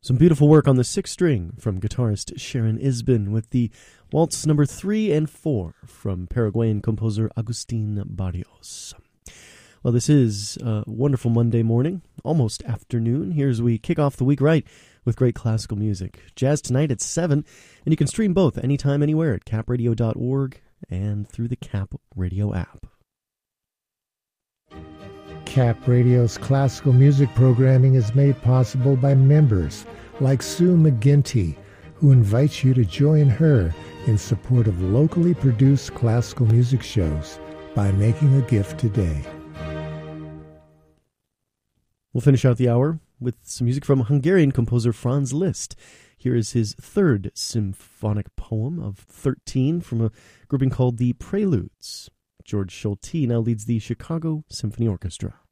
Some beautiful work on the sixth string from guitarist Sharon Isbin with the waltz number 3 and 4 from Paraguayan composer Agustin Barrios. Well, this is a wonderful Monday morning, almost afternoon. Here's we kick off the week right with great classical music. Jazz tonight at 7, and you can stream both anytime, anywhere at capradio.org and through the Cap Radio app. Cap Radio's classical music programming is made possible by members like Sue McGinty, who invites you to join her in support of locally produced classical music shows by making a gift today. We'll finish out the hour with some music from Hungarian composer Franz Liszt. Here is his third symphonic poem of 13 from a grouping called the Preludes. George Schulte now leads the Chicago Symphony Orchestra.